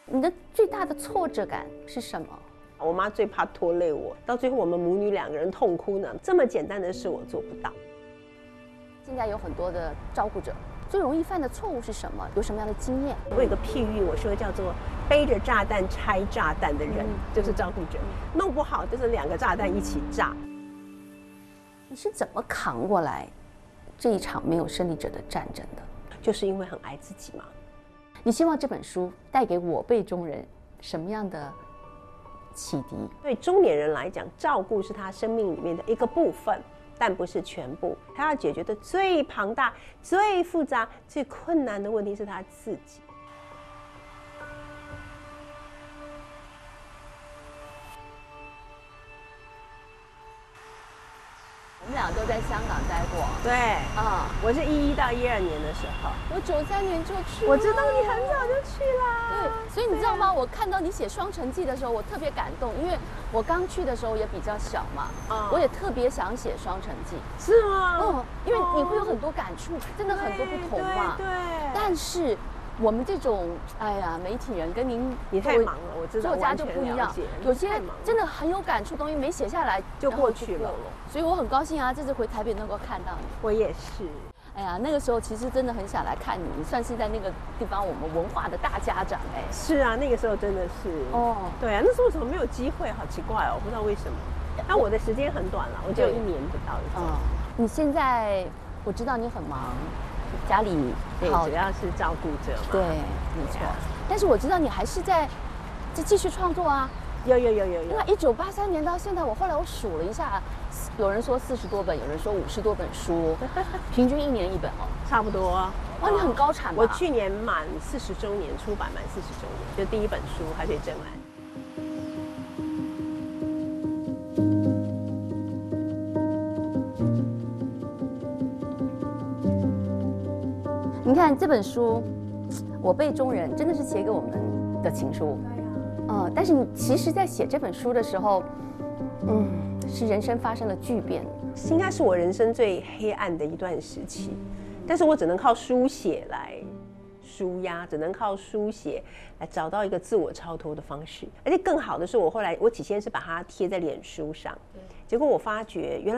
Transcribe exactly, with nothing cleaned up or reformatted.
你的最大的挫折感是什么？ 我妈最怕拖累我，到最后我们母女两个人痛哭呢。这么简单的事我做不到。 现在有很多的照顾者，最容易犯的错误是什么？有什么样的经验？ 我有一个譬喻，我说叫做背着炸弹拆炸弹的人，嗯、就是照顾者，嗯、弄不好就是两个炸弹一起炸。 你是怎么扛过来这一场没有胜利者的战争的？ 就是因为很爱自己嘛。 你希望这本书带给我辈中人什么样的启迪？ 对中年人来讲，照顾是他生命里面的一个部分，但不是全部。他要解决的最庞大、最复杂、最困难的问题是他自己。 我们俩都在香港待过。 对，啊、嗯，我是一一到一二年的时候， 我九三年就去了。 我知道你很早就去啦。 对，所以你知道吗？我看到你写《双城记》的时候，我特别感动，因为我刚去的时候也比较小嘛，嗯、我也特别想写《双城记》。 是吗？ 嗯，因为你会有很多感触，真的很多不同嘛。 对。对但是我们这种哎呀媒体人跟您你太忙了，我知道， 作家就不一样，有些真的很有感触的东西没写下来就过去了。 所以我很高兴啊，这次回台北能够看到你。 我也是。 哎呀，那个时候其实真的很想来看你，你算是在那个地方我们文化的大家长哎。 是啊，那个时候真的是哦，对啊，那时候怎么没有机会？好奇怪哦，我不知道为什么。那我的时间很短了，我只有一年不到的时候。嗯， 你现在我知道你很忙。家里对，主要是照顾者嘛。 对，没错。但是我知道你还是在在继续创作啊。 有有有有有。 那一九八三年到现在，我后来我数了一下，有人说四十多本，有人说五十多本书，平均一年一本哦。 差不多。 哇，你很高产吧？ 我去年满四十周年，出版满四十周年，就第一本书《海水正蓝》。 你看这本书，我辈中人真的是写给我们的情书。嗯，但是你其实，在写这本书的时候，嗯，是人生发生了巨变， 应该是我人生最黑暗的一段时期。但是我只能靠书写来抒压，只能靠书写来找到一个自我超脱的方式。而且更好的是，我后来我起先是把它贴在脸书上，结果我发觉原来。